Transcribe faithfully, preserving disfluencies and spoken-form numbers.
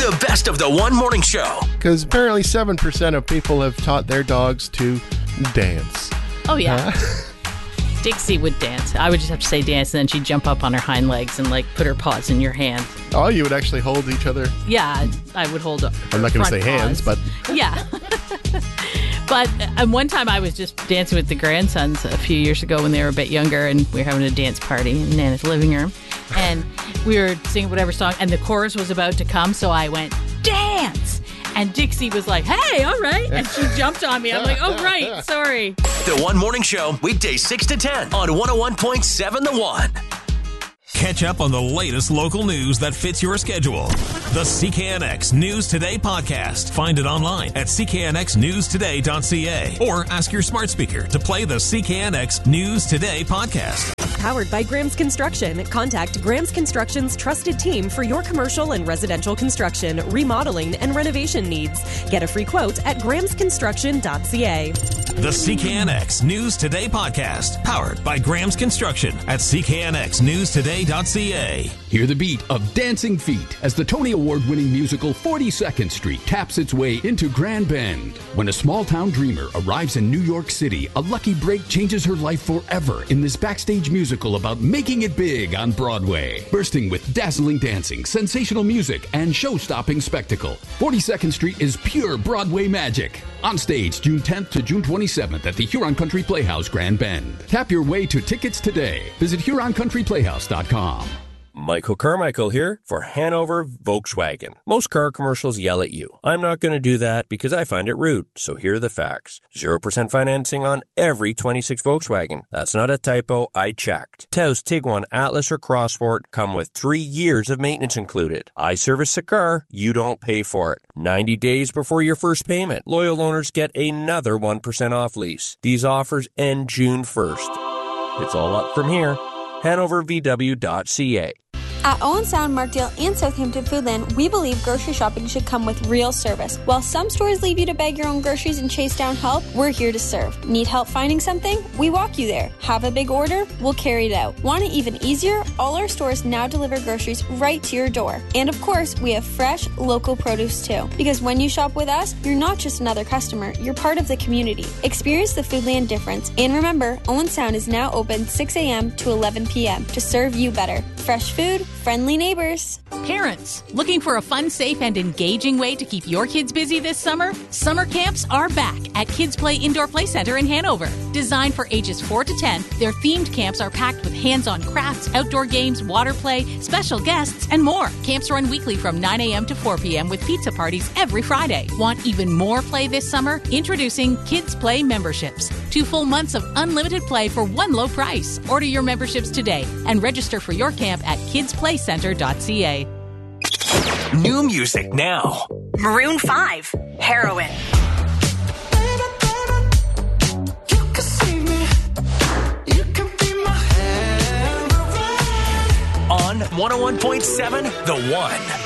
The best of the One Morning Show. Because apparently seven percent of people have taught their dogs to dance. Oh, yeah. Huh? Dixie would dance. I would just have to say dance, and then she'd jump up on her hind legs and, like, put her paws in your hand. Oh, you would actually hold each other? Yeah, I would hold up. I'm not going to say hands, but... Yeah. But um, one time I was just dancing with the grandsons a few years ago when they were a bit younger, and we were having a dance party in Nana's living room. And we were singing whatever song, and the chorus was about to come, so I went, dance! And Dixie was like, hey, all right. And she jumped on me. I'm like, oh, right, sorry. The One Morning Show, weekdays six to ten on one oh one point seven The One. Catch up on the latest local news that fits your schedule. The C K N X News Today podcast. Find it online at c k n x news today dot c a or ask your smart speaker to play the C K N X News Today podcast. Powered by Graham's Construction. Contact Graham's Construction's trusted team for your commercial and residential construction, remodeling, and renovation needs. Get a free quote at grahams construction dot c a. The C K N X News Today podcast. Powered by Graham's Construction at c k n x news today dot c a. Hear the beat of Dancing Feet as the Tony Award-winning musical forty-second Street taps its way into Grand Bend. When a small-town dreamer arrives in New York City, a lucky break changes her life forever in this backstage musical about making it big on Broadway. Bursting with dazzling dancing, sensational music, and show-stopping spectacle, forty-second Street is pure Broadway magic. On stage June tenth to June twenty-seventh at the Huron Country Playhouse, Grand Bend. Tap your way to tickets today. Visit huron country playhouse dot com. Michael Carmichael here for Hanover Volkswagen. Most car commercials yell at you. I'm not going to do that because I find it rude. So here are the facts. zero percent financing on every twenty-six Volkswagen. That's not a typo. I checked. Taos, Tiguan, Atlas, or Crossport come with three years of maintenance included. I service the car. You don't pay for it. ninety days before your first payment. Loyal owners get another one percent off lease. These offers end June first. It's all up from here. Hanover V W dot c a. At Owen Sound, Markdale, and Southampton Foodland, we believe grocery shopping should come with real service. While some stores leave you to bag your own groceries and chase down help, we're here to serve. Need help finding something? We walk you there. Have a big order? We'll carry it out. Want it even easier? All our stores now deliver groceries right to your door. And of course, we have fresh, local produce too. Because when you shop with us, you're not just another customer, you're part of the community. Experience the Foodland difference. And remember, Owen Sound is now open six a.m. to eleven p.m. to serve you better. Fresh food, friendly neighbors. Parents, looking for a fun, safe, and engaging way to keep your kids busy this summer? Summer camps are back at Kids Play Indoor Play Center in Hanover. Designed for ages four to ten, their themed camps are packed with hands-on crafts, outdoor games, water play, special guests, and more. Camps run weekly from nine a.m. to four p.m. with pizza parties every Friday. Want even more play this summer? Introducing Kids Play memberships. Two full months of unlimited play for one low price. Order your memberships today and register for your camp at kids play center dot c a. New music now. Maroon five, Heroin. On one oh one point seven The One.